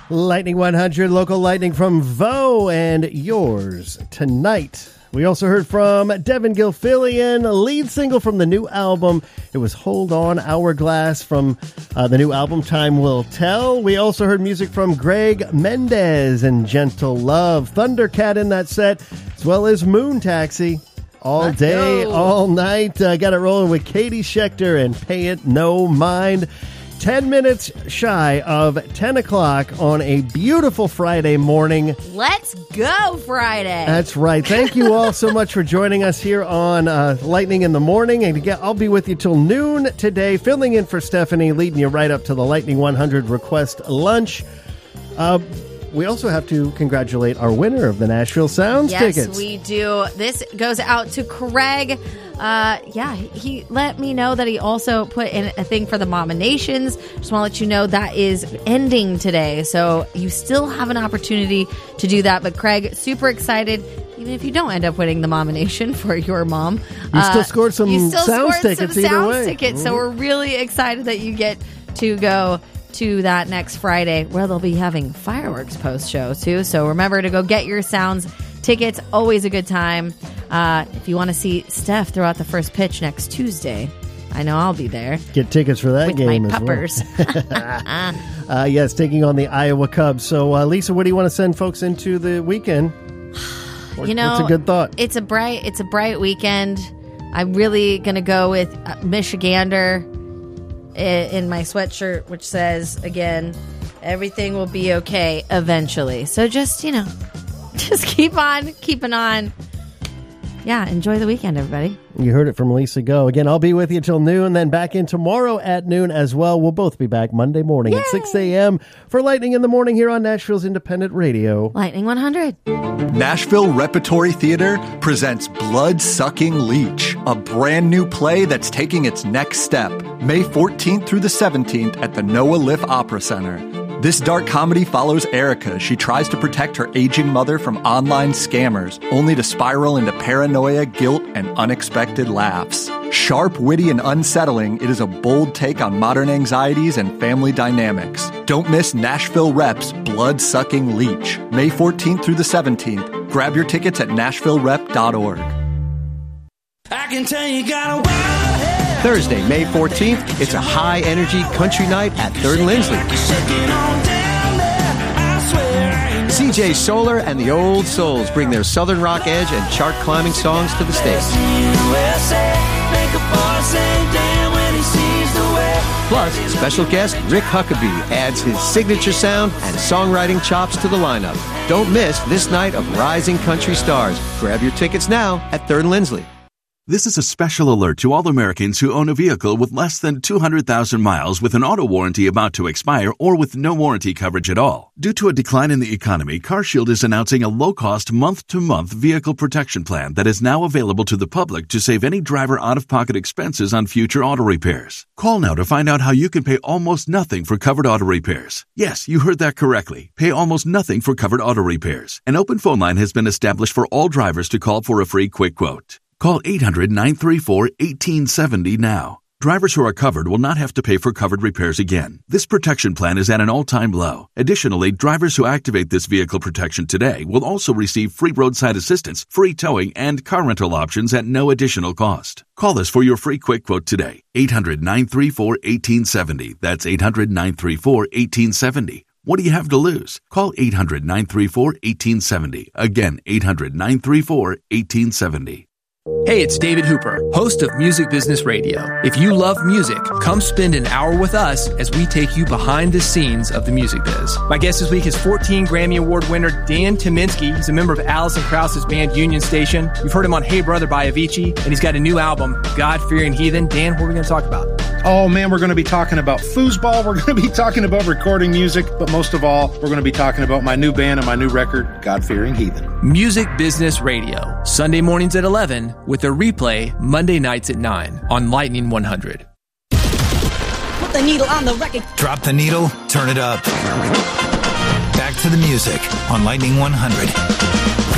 Lightning 100, local lightning from Vo and yours tonight. We also heard from Devin Gilfillian, lead single from the new album. It was Hold On, Hourglass from the new album, Time Will Tell. We also heard music from Greg Mendez and Gentle Love, Thundercat in that set, as well as Moon Taxi. All day, all night. Got it rolling with Katie Schechter and Pay It No Mind. 10 minutes shy of 10 o'clock on a beautiful Friday morning. Let's go, Friday. That's right. Thank you all so much for joining us here on Lightning in the Morning. And I'll be with you till noon today, filling in for Stephanie, leading you right up to the Lightning 100 request lunch. We also have to congratulate our winner of the Nashville Sounds tickets. Yes, we do. This goes out to Craig. He let me know that he also put in a thing for the Mama Nations. Just want to let you know that is ending today. So you still have an opportunity to do that. But Craig, super excited. Even if you don't end up winning the Mama Nation for your mom. You still scored some Sounds tickets either way. Mm-hmm. So we're really excited that you get to go to that next Friday, where they'll be having fireworks post-show too. So remember to go get your Sounds tickets. Always a good time. If you want to see Steph throw out the first pitch next Tuesday, I know I'll be there. Get tickets for that with game my as puppers. Well. Yes, taking on the Iowa Cubs. So, Lisa, what do you want to send folks into the weekend? What's a good thought? It's a bright weekend. I'm really gonna go with Michigander in my sweatshirt, which says, again, everything will be okay eventually. So just keep on keeping on. Yeah, enjoy the weekend, everybody. You heard it from Lisa Go. Again, I'll be with you till noon, then back in tomorrow at noon as well. We'll both be back Monday morning at 6 a.m. for Lightning in the Morning here on Nashville's Independent Radio. Lightning 100. Nashville Repertory Theater presents Blood-Sucking Leech, a brand new play that's taking its next step. May 14th through the 17th at the Noah Liff Opera Center. This dark comedy follows Erica. She tries to protect her aging mother from online scammers, only to spiral into paranoia, guilt, and unexpected laughs. Sharp, witty, and unsettling, it is a bold take on modern anxieties and family dynamics. Don't miss Nashville Rep's Blood-Sucking Leech, May 14th through the 17th. Grab your tickets at nashvillerep.org. I can tell you got a wild head. Thursday, May 14th, it's a high-energy country night at 3rd and Lindsley. CJ Solar and the Old Souls bring their Southern rock edge and chart-climbing songs to the stage. Plus, special guest Rick Huckabee adds his signature sound and songwriting chops to the lineup. Don't miss this night of rising country stars. Grab your tickets now at 3rd and Lindsley. This is a special alert to all Americans who own a vehicle with less than 200,000 miles with an auto warranty about to expire or with no warranty coverage at all. Due to a decline in the economy, CarShield is announcing a low-cost month-to-month vehicle protection plan that is now available to the public to save any driver out-of-pocket expenses on future auto repairs. Call now to find out how you can pay almost nothing for covered auto repairs. Yes, you heard that correctly. Pay almost nothing for covered auto repairs. An open phone line has been established for all drivers to call for a free quick quote. Call 800-934-1870 now. Drivers who are covered will not have to pay for covered repairs again. This protection plan is at an all-time low. Additionally, drivers who activate this vehicle protection today will also receive free roadside assistance, free towing, and car rental options at no additional cost. Call us for your free quick quote today. 800-934-1870. That's 800-934-1870. What do you have to lose? Call 800-934-1870. Again, 800-934-1870. Hey, it's David Hooper, host of Music Business Radio. If you love music, come spend an hour with us as we take you behind the scenes of the music biz. My guest this week is 14 Grammy Award winner Dan Tyminski. He's a member of Alison Krauss's band Union Station. You've heard him on Hey Brother by Avicii, and he's got a new album, God-Fearing Heathen. Dan, what are we going to talk about? Oh, man, we're going to be talking about foosball. We're going to be talking about recording music. But most of all, we're going to be talking about my new band and my new record, God-Fearing Heathen. Music Business Radio, Sunday mornings at 11, with a replay Monday nights at 9 on Lightning 100. Put the needle on the record. Drop the needle, turn it up. Back to the music on Lightning 100.